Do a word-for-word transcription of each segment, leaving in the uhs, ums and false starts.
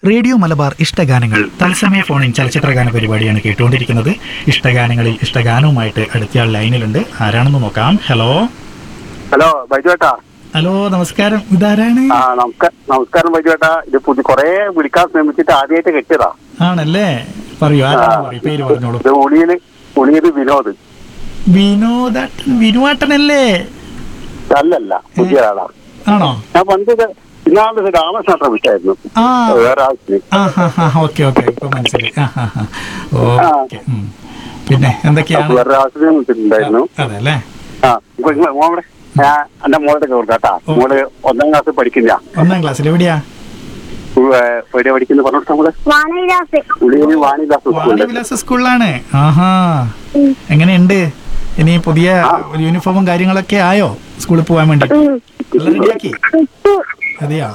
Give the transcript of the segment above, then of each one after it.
Radio Malabar ഇഷ്ടഗാനങ്ങൾ തത്സമയ ഫോണിൻ ചലച്ചിത്രഗാന പരിപാടിയാണ് കേട്ടുകൊണ്ടിരിക്കുന്നത്. ഇഷ്ടഗാനങ്ങളിൽ ഇഷ്ടഗാനവുമായിട്ട് അടുത്തയാൾ ലൈനിലുണ്ട്. ആരാണെന്ന് നോക്കാം. Hello hello ബൈജുവേട്ടാ. ഹലോ, നമസ്കാരം. ഇതാരാണ്? ആ നമസ്കാരം ബൈജുവേട്ടാ. ഇത് പുതിയ കൊറേ വിളിക്കാൻ ശ്രമിച്ചിട്ട് ആദ്യമായിട്ട് കെട്ടിയതാ. ആണല്ലേ? പറയൂ, ആരാണെന്ന് പറയൂ, പേര് പറഞ്ഞോളൂ. ഇത് ഉളിയത് ഉളിയത് വിനോദ്. വിനോദാട്ടൻ, വിനുവാട്ടനല്ലേ? അല്ലല്ല, പുതിയ ആളാ. ആണോ? ഞാൻ പണ്ട് ഇന്നാളെ രാമകൃഷ്ണ ശ്രമിച്ചായിരുന്നു വേറെ ആവശ്യത്തിന്. ഓക്കെ ഓക്കെ, ഇപ്പൊ മനസ്സിലായി. ഓക്കെ. പിന്നെ എന്തൊക്കെയാണ്? വേറെ ആവശ്യത്തിന് വിളിച്ചിട്ടുണ്ടായിരുന്നു. അതെല്ലേ? ആ മോളെ ഞാൻ എന്റെ മോളുടെ കേട്ടാ. മോള് ഒന്നാം ക്ലാസ് പഠിക്കുന്ന. ഒന്നാം ക്ലാസ്സിൽ എവിടെയാ എവിടെയാ പഠിക്കുന്നത് പറഞ്ഞോട്ട് നമ്മള്? വാണിവിലാസ സ്കൂളിലാണ്. ആഹാ, എങ്ങനെയുണ്ട്? ഇനി പുതിയ യൂണിഫോമും കാര്യങ്ങളൊക്കെ ആയോ സ്കൂളിൽ പോകാൻ വേണ്ടി? എല്ലാം റെഡിയാക്കി? അതെയാ.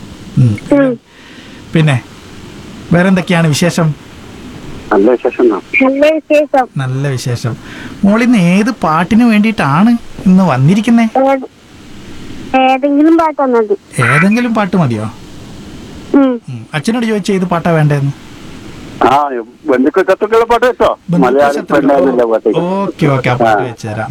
പിന്നെ വേറെന്തൊക്കെയാണ് വിശേഷം? നല്ല വിശേഷം. നല്ല വിശേഷം. മോളിന്ന് ഏത് പാട്ടിന് വേണ്ടിയിട്ടാണ് ഇന്ന് വന്നിരിക്കുന്നേ? ഏതെങ്കിലും പാട്ട് മതി. ഏതെങ്കിലും പാട്ട് മതിയോ? അച്ഛനോട് ചോദിച്ച ഏത് പാട്ടാ വേണ്ടതെന്ന്? ഓക്കെ ഓക്കെ, ആ പാട്ട് വെച്ചുതരാം.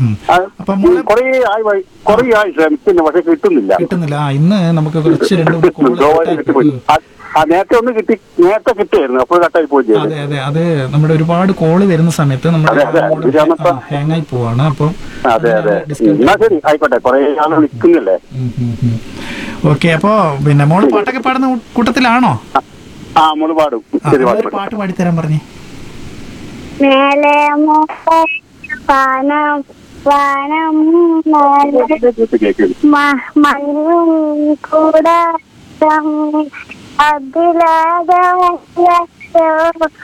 കിട്ടുന്നില്ല. കിട്ടുന്നില്ല. ഇന്ന് നമുക്ക് കുറച്ച് രണ്ട് നേരത്തെ ഒന്ന് കിട്ടി, നേരത്തെ കിട്ടിയായിരുന്നു, അപ്പോൾ കട്ടായി പോയി. അതെ അതെ, അത് നമ്മുടെ ഒരുപാട് കോള് വരുന്ന സമയത്ത് നമ്മുടെ ഹാങ് ആയി പോവാണ്. അപ്പൊ ശരി, ആയിക്കോട്ടെ. കുറെ ആള് വിളിക്കുന്നില്ലേ? ഓക്കെ. അപ്പൊ പിന്നെ മോള് പാട്ടൊക്കെ പാടുന്ന കൂട്ടത്തിലാണോ? ആ, മോള് പാടും. പാട്ട് പാടിത്തരാൻ പറഞ്ഞേ. മേലെ പാനം പാനം മഞ്ഞും കൂടെ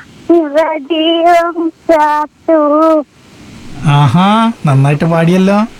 ആഹാ, നന്നായിട്ട് പാടിയല്ലോ.